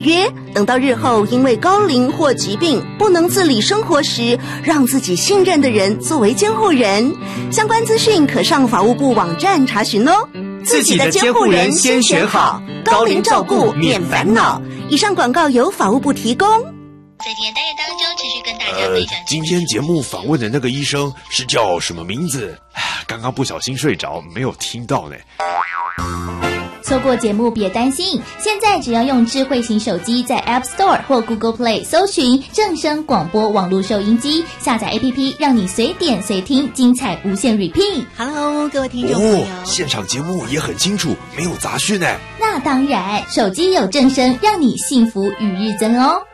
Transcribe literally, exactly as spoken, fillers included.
约等到日后因为高龄或疾病不能自理生活时，让自己信任的人作为监护人。相关资讯可上法务部网站查询哦。 自己的监护人先选好，高龄照顾免烦恼。 以上广告由法务部提供。 在今天单元当中，持续跟大家分享、 呃。今天节目访问的那个医生是叫什么名字？刚刚不小心睡着，没有听到呢。 错过节目别担心，现在只要用智慧型手机在 App Store 或 Google Play 搜寻正声广播网络收音机，下载 A P P 让你随点随听，精彩无限 repeat。 Hello 各位听众朋友、 哦、现场节目也很清楚，没有杂讯呢。 那当然，手机有正声，让你幸福与日增哦。